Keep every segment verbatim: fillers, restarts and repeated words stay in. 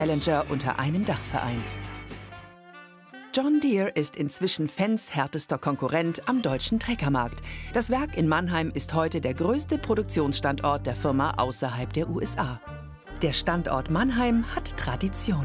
Challenger unter einem Dach vereint. John Deere ist inzwischen Fenns härtester Konkurrent am deutschen Treckermarkt. Das Werk in Mannheim ist heute der größte Produktionsstandort der Firma außerhalb der U S A. Der Standort Mannheim hat Tradition.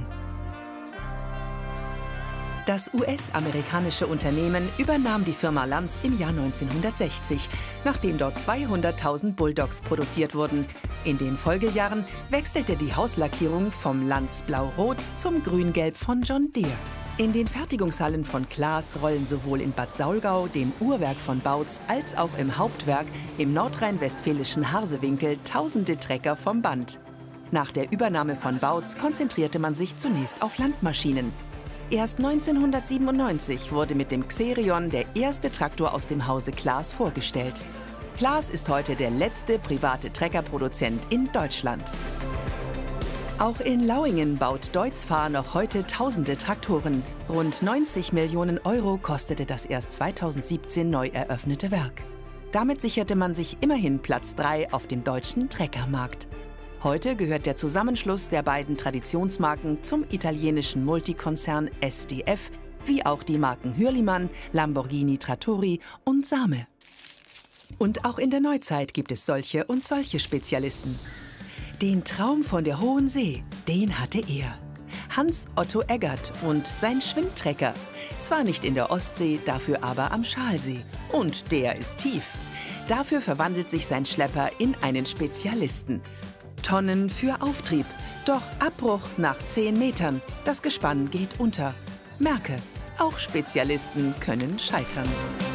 Das U S-amerikanische Unternehmen übernahm die Firma Lanz im Jahr neunzehnhundertsechzig, nachdem dort zweihunderttausend Bulldogs produziert wurden. In den Folgejahren wechselte die Hauslackierung vom Lanz Blau-Rot zum Grün-Gelb von John Deere. In den Fertigungshallen von Claas rollen sowohl in Bad Saulgau, dem Uhrwerk von Bautz, als auch im Hauptwerk im nordrhein-westfälischen Harsewinkel tausende Trecker vom Band. Nach der Übernahme von Bautz konzentrierte man sich zunächst auf Landmaschinen. Erst neunzehnhundertsiebenundneunzig wurde mit dem Xerion der erste Traktor aus dem Hause Claas vorgestellt. Claas ist heute der letzte private Treckerproduzent in Deutschland. Auch in Lauingen baut Deutz-Fahr noch heute tausende Traktoren. Rund neunzig Millionen Euro kostete das erst zweitausendsiebzehn neu eröffnete Werk. Damit sicherte man sich immerhin Platz drei auf dem deutschen Treckermarkt. Heute gehört der Zusammenschluss der beiden Traditionsmarken zum italienischen Multikonzern S D F, wie auch die Marken Hürlimann, Lamborghini Trattori und Same. Und auch in der Neuzeit gibt es solche und solche Spezialisten. Den Traum von der Hohen See, den hatte er. Hans Otto Eggert und sein Schwimmtrecker. Zwar nicht in der Ostsee, dafür aber am Schalsee. Und der ist tief. Dafür verwandelt sich sein Schlepper in einen Spezialisten. Tonnen für Auftrieb. Doch Abbruch nach zehn Metern. Das Gespann geht unter. Merke, auch Spezialisten können scheitern.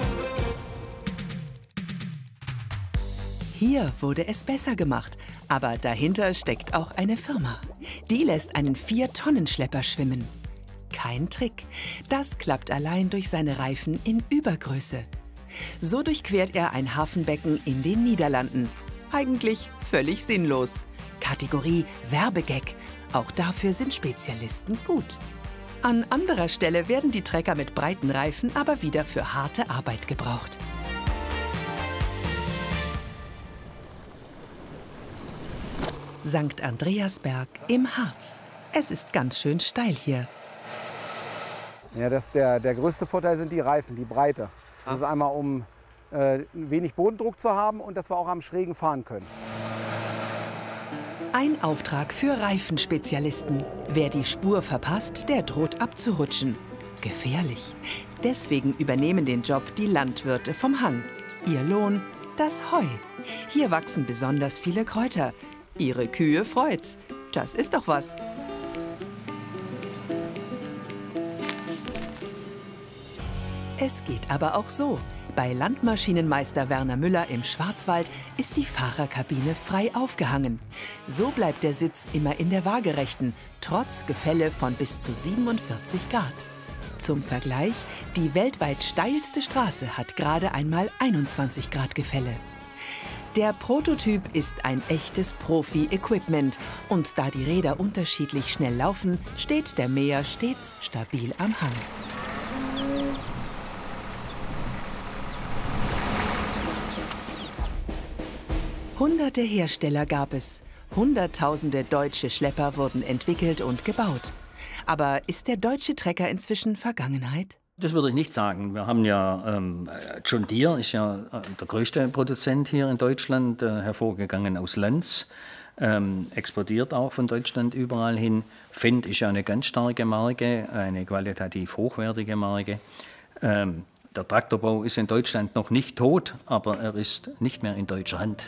Hier wurde es besser gemacht. Aber dahinter steckt auch eine Firma. Die lässt einen vier-Tonnen-Schlepper schwimmen. Kein Trick. Das klappt allein durch seine Reifen in Übergröße. So durchquert er ein Hafenbecken in den Niederlanden. Eigentlich völlig sinnlos. Kategorie Werbegag. Auch dafür sind Spezialisten gut. An anderer Stelle werden die Trecker mit breiten Reifen aber wieder für harte Arbeit gebraucht. Sankt Andreasberg im Harz. Es ist ganz schön steil hier. Ja, das der, der größte Vorteil sind die Reifen, die Breite. Das ist einmal, um äh, wenig Bodendruck zu haben und dass wir auch am Schrägen fahren können. Ein Auftrag für Reifenspezialisten. Wer die Spur verpasst, der droht abzurutschen. Gefährlich. Deswegen übernehmen den Job die Landwirte vom Hang. Ihr Lohn, das Heu. Hier wachsen besonders viele Kräuter. Ihre Kühe freut's. Das ist doch was. Es geht aber auch so. Bei Landmaschinenmeister Werner Müller im Schwarzwald ist die Fahrerkabine frei aufgehangen. So bleibt der Sitz immer in der Waagerechten, trotz Gefälle von bis zu siebenundvierzig Grad. Zum Vergleich, die weltweit steilste Straße hat gerade einmal einundzwanzig Grad Gefälle. Der Prototyp ist ein echtes Profi-Equipment und da die Räder unterschiedlich schnell laufen, steht der Mäher stets stabil am Hang. Hunderte Hersteller gab es. Hunderttausende deutsche Schlepper wurden entwickelt und gebaut. Aber ist der deutsche Trecker inzwischen Vergangenheit? Das würde ich nicht sagen. Wir haben ja, ähm, John Deere ist ja äh, der größte Produzent hier in Deutschland, äh, hervorgegangen aus Lanz, ähm, exportiert auch von Deutschland überall hin. Fendt ist ja eine ganz starke Marke, eine qualitativ hochwertige Marke. Ähm, der Traktorbau ist in Deutschland noch nicht tot, aber er ist nicht mehr in deutscher Hand.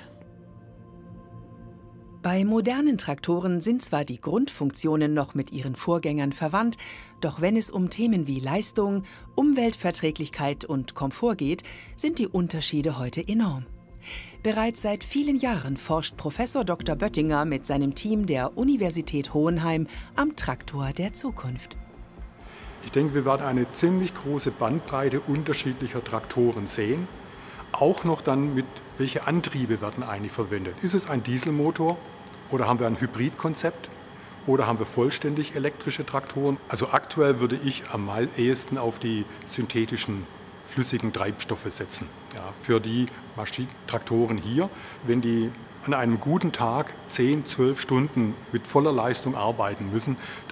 Bei modernen Traktoren sind zwar die Grundfunktionen noch mit ihren Vorgängern verwandt, doch wenn es um Themen wie Leistung, Umweltverträglichkeit und Komfort geht, sind die Unterschiede heute enorm. Bereits seit vielen Jahren forscht Professor Doktor Böttinger mit seinem Team der Universität Hohenheim am Traktor der Zukunft. Ich denke, wir werden eine ziemlich große Bandbreite unterschiedlicher Traktoren sehen. Auch noch dann mit, welche Antriebe werden eigentlich verwendet. Ist es ein Dieselmotor oder haben wir ein Hybridkonzept oder haben wir vollständig elektrische Traktoren? Also aktuell würde ich am ehesten auf die synthetischen flüssigen Treibstoffe setzen. Ja, für die Maschinen, Traktoren hier, wenn die an einem guten Tag zehn, zwölf Stunden mit voller Leistung arbeiten müssen.